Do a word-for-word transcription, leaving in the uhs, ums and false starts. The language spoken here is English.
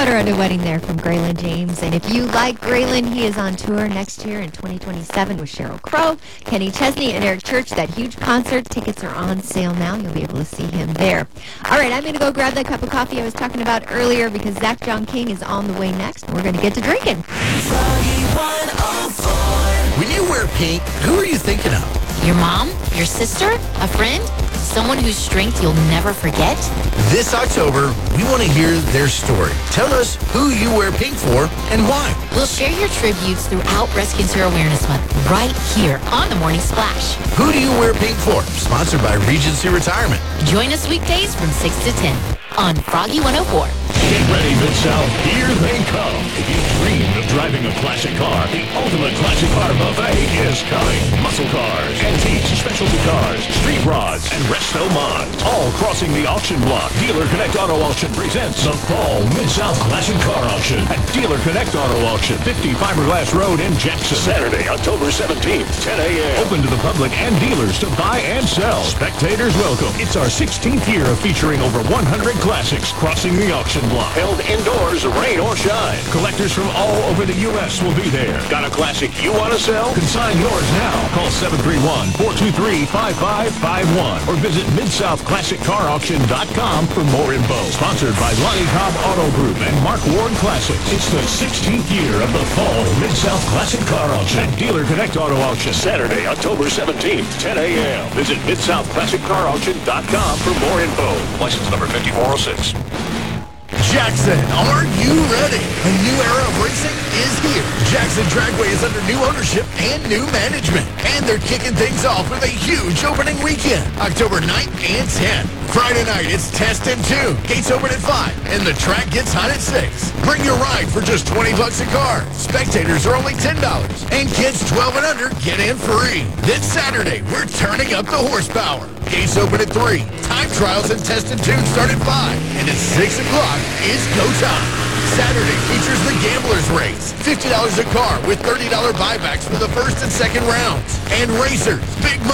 Motor Under Wedding there from Graylin James. And if you like Graylin, he is on tour next year in twenty twenty-seven with Sheryl Crow, Kenny Chesney, and Eric Church. That huge concert. Tickets are on sale now. You'll be able to see him there. All right, I'm going to go grab that cup of coffee I was talking about earlier because Zach John King is on the way next. And we're going to get to drinking. When you wear pink, who are you thinking of? Your mom? Your sister? A friend? Someone whose strength you'll never forget? This October, we want to hear their story. Tell us who you wear pink for and why. We'll share your tributes throughout Breast Cancer Awareness Month, right here on The Morning Splash. Who do you wear pink for? Sponsored by Regency Retirement. Join us weekdays from six to ten on Froggy one oh four. Get ready, Mid-South. Here they come. If you dreamed of driving a classic car, the ultimate classic car buffet is coming. Muscle cars, antiques, specialty cars, street rods, and resto mods. All crossing the auction block. Dealer Connect Auto Auction presents the Fall Mid-South Classic Car Auction at Dealer Connect Auto Auction, fifty Fiberglass Road in Jackson. Saturday, October seventeenth, ten a.m. Open to the public and dealers to buy and sell. Spectators welcome. It's our sixteenth year of featuring over one hundred classics crossing the auction block. Held indoors, rain or shine. Collectors from all over the U S will be there. Got a classic you want to sell? Consign yours now. Call seven three one, four two three, five five five one or visit mid south classic car auction dot com for more info. Sponsored by Lonnie Cobb Auto Group and Mark Ward Classics. It's the sixteenth year of the Fall Mid-South Classic Car Auction at Dealer Connect Auto Auction. Saturday, October seventeenth, ten a.m. Visit mid south classic car auction dot com for more info. License number fifty-four oh six. Jackson, are you ready? A new era of racing is here. Jackson Dragway is under new ownership and new management. And they're kicking things off with a huge opening weekend, October ninth and tenth. Friday night, it's Test and Tune. Gates open at five, and the track gets hot at six. Bring your ride for just twenty bucks a car. Spectators are only ten dollars, and kids twelve and under get in free. This Saturday, we're turning up the horsepower. Gates open at three. Time trials and Test and Tune start at five, and at six o'clock, it's go time. Saturday features the Gamblers Race. fifty dollars a car with thirty dollars buybacks for the first and second rounds. And Racers, big money.